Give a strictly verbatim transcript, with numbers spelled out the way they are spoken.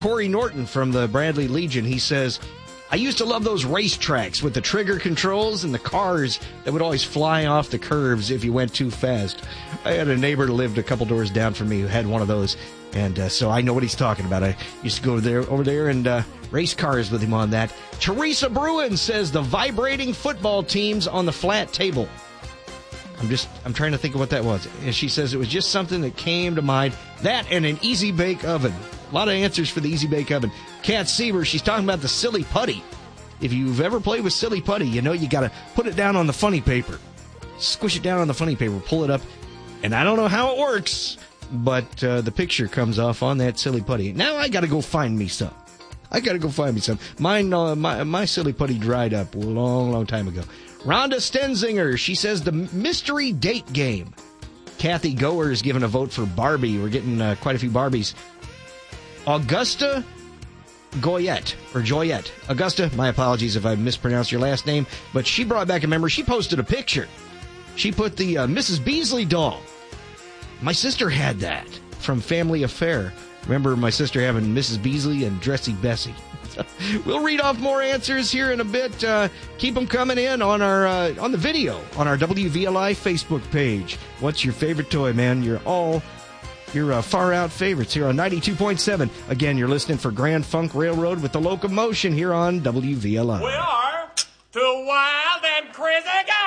Corey Norton from the Bradley Legion, he says, I used to love those racetracks with the trigger controls and the cars that would always fly off the curves if you went too fast. I had a neighbor who lived a couple doors down from me who had one of those, and uh, so I know what he's talking about. I used to go there, over there and uh, race cars with him on that. Teresa Bruin says the vibrating football teams on the flat table. I'm just, I'm trying to think of what that was. And she says it was just something that came to mind. That and an Easy Bake Oven. A lot of answers for the Easy Bake Oven. Kat Sieber, she's talking about the silly putty. If you've ever played with silly putty, you know you got to put it down on the funny paper. Squish it down on the funny paper, pull it up. And I don't know how it works, but uh, the picture comes off on that silly putty. Now I got to go find me some. I got to go find me some. Mine, uh, my, my silly putty dried up a long, long time ago. Rhonda Stenzinger, she says the mystery date game. Kathy Goer is giving a vote for Barbie. We're getting uh, quite a few Barbies. Augusta Goyette, or Joyette. Augusta, my apologies if I mispronounced your last name, but she brought back a memory. She posted a picture. She put the uh, Missus Beasley doll. My sister had that from Family Affair. Remember my sister having Missus Beasley and Dressy Bessie. We'll read off more answers here in a bit. Uh, keep them coming in on our uh, on the video on our W V L I Facebook page. What's your favorite toy, man? You're all your uh, far out favorites here on ninety-two point seven. Again, you're listening for Grand Funk Railroad with the Locomotion here on W V L I. We are two wild and crazy guys.